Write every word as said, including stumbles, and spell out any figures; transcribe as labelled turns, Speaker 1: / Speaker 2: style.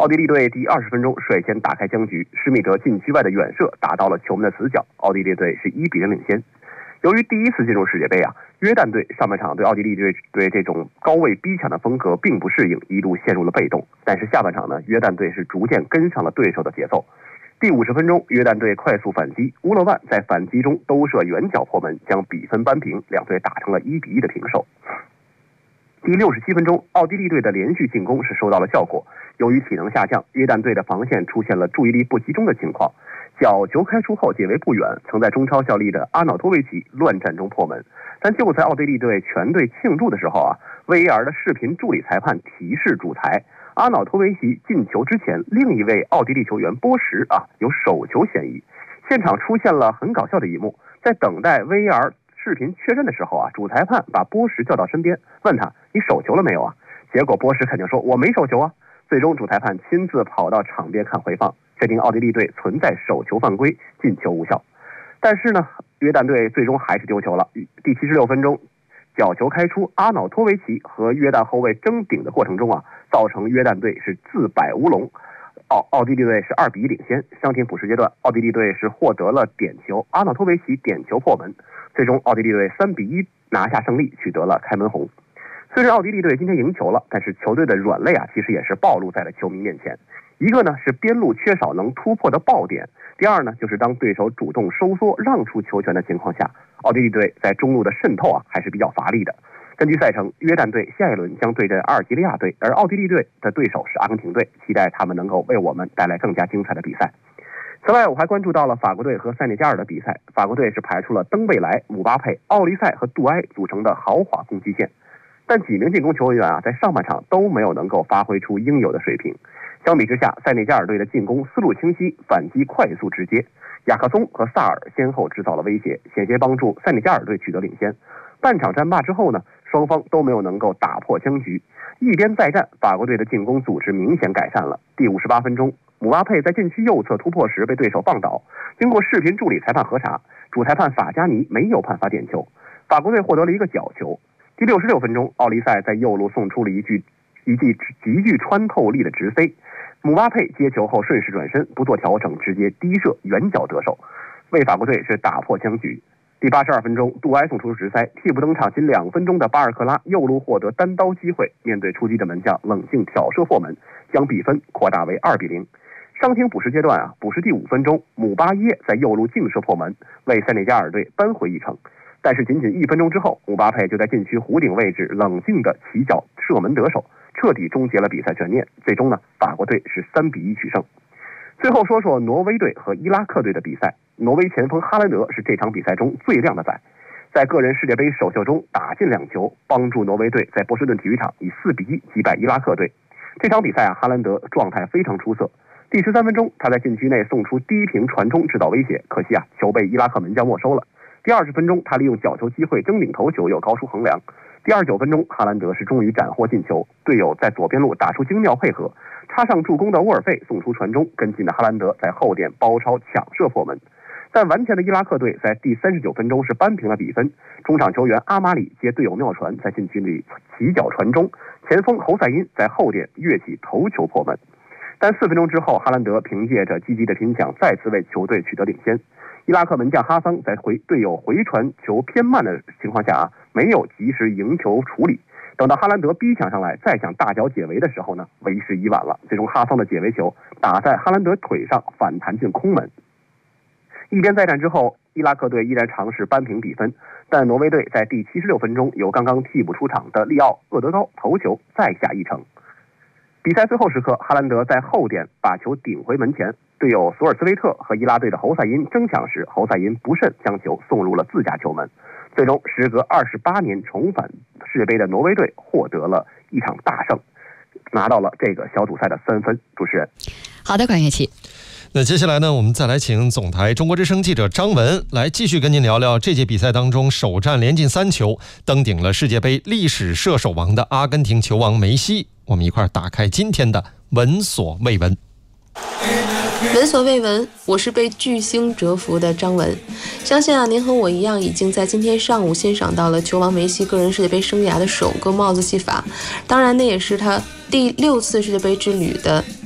Speaker 1: 奥地利队第二十分钟率先打开僵局，施密德禁区外的远射打到了球门的死角，奥地利队是一比零领先。由于第一次进入世界杯啊，约旦队上半场对奥地利队对这种高位逼抢的风格并不适应，一度陷入了被动。但是下半场呢，约旦队是逐渐跟上了对手的节奏。第五十分钟，约旦队快速反击，乌勒万在反击中兜射远角破门，将比分扳平，两队打成了一比一的平手。第六十七分钟，奥地利队的连续进攻是收到了效果。由于体能下降，约旦队的防线出现了注意力不集中的情况。角球开出后解围不远，曾在中超效力的阿瑙托维奇乱战中破门。但就在奥地利队全队庆祝的时候啊 ，V A R 的视频助理裁判提示主裁，阿瑙托维奇进球之前，另一位奥地利球员波什啊有手球嫌疑。现场出现了很搞笑的一幕，在等待 V A R 视频确认的时候啊，主裁判把波什叫到身边，问他：“你手球了没有啊？”结果波什肯定说：“我没手球啊。”最终主裁判亲自跑到场边看回放，确定奥地利队存在手球犯规，进球无效。但是呢，约旦队最终还是丢球了。第七十六分钟，角球开出，阿瑙托维奇和约旦后卫争顶的过程中啊，造成约旦队是自摆乌龙，奥奥地利队是二比一领先。伤停补时阶段，奥地利队是获得了点球，阿瑙托维奇点球破门，最终奥地利队三比一拿下胜利，取得了开门红。虽然奥地利队今天赢球了，但是球队的软肋啊，其实也是暴露在了球迷面前。一个呢是边路缺少能突破的爆点，第二呢就是当对手主动收缩让出球权的情况下，奥地利队在中路的渗透啊还是比较乏力的。根据赛程，约旦队下一轮将对阵阿尔及利亚队，而奥地利队的对手是阿根廷队，期待他们能够为我们带来更加精彩的比赛。此外，我还关注到了法国队和塞内加尔的比赛，法国队是排出了登贝莱、姆巴佩、奥利塞和杜埃组成的豪华攻击线。但几名进攻球员啊，在上半场都没有能够发挥出应有的水平。相比之下，塞内加尔队的进攻思路清晰，反击快速直接，雅克松和萨尔先后制造了威胁，险些帮助塞内加尔队取得领先。半场战罢之后呢，双方都没有能够打破僵局。一边再战，法国队的进攻组织明显改善了。第五十八分钟，姆巴佩在禁区右侧突破时被对手放倒，经过视频助理裁判核查，主裁判法加尼没有判罚点球，法国队获得了一个角球。第六十六分钟，奥利塞在右路送出了一记一记极具穿透力的直飞，姆巴佩接球后顺势转身，不做调整，直接低射远角得手，为法国队是打破僵局。第八十二分钟，杜埃送出直塞，替补登场仅两分钟的巴尔克拉右路获得单刀机会，面对出击的门将冷静挑射破门，将比分扩大为二比零。伤停补时阶段啊，补时第五分钟，姆巴耶在右路劲射破门，为塞内加尔队扳回一城。但是仅仅一分钟之后，姆巴佩就在禁区弧顶位置冷静的起脚射门得手，彻底终结了比赛悬念。最终呢，法国队是三比一取胜。最后说说挪威队和伊拉克队的比赛，挪威前锋哈兰德是这场比赛中最亮的仔，在个人世界杯首秀中打进两球，帮助挪威队在波士顿体育场以四比一击败伊拉克队。这场比赛啊，哈兰德状态非常出色。第十三分钟，他在禁区内送出低平传中制造威胁，可惜啊，球被伊拉克门将没收了。第二十分钟，他利用角球机会争顶头球，又高出横梁。第二十九分钟，哈兰德是终于斩获进球，队友在左边路打出精妙配合，插上助攻的沃尔费送出传中，跟进的哈兰德在后点包抄抢射破门。但顽强的伊拉克队在第三十九分钟是扳平了比分，中场球员阿马里接队友妙传，在禁区里起脚传中，前锋侯赛因在后点跃起头球破门。但四分钟之后，哈兰德凭借着积极的拼抢，再次为球队取得领先。伊拉克门将哈桑在回队友回传球偏慢的情况下啊，没有及时赢球处理。等到哈兰德逼抢上来，再想大脚解围的时候呢，为时已晚了。最终哈桑的解围球打在哈兰德腿上，反弹进空门。一边再战之后，伊拉克队依然尝试扳平比分，但挪威队在第七十六分钟由刚刚替补出场的利奥厄德高头球再下一城。比赛最后时刻，哈兰德在后点把球顶回门前，队友索尔斯维特和伊拉队的侯赛因争抢时，侯赛因不慎将球送入了自家球门。最终，时隔二十八年重返世界杯的挪威队获得了一场大胜，拿到了这个小组赛的三分。主持人，
Speaker 2: 好的，管乐器。
Speaker 3: 那接下来呢，我们再来请总台中国之声记者张文来继续跟您聊聊这届比赛当中首战连进三球，登顶了世界杯历史射手王的阿根廷球王梅西。我们一块打开今天的闻所未闻。
Speaker 4: 闻所未闻，我是被巨星折服的张文。相信啊，您和我一样，已经在今天上午欣赏到了球王梅西个人世界杯生涯的首个帽子戏法，当然那也是他第六次世界杯之旅的